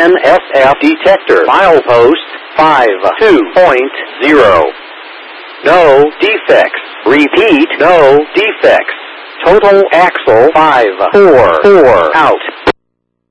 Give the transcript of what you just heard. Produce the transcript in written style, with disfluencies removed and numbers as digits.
NSF detector. Milepost 52.0. No defects. Repeat, no defects. Total axle 544 out.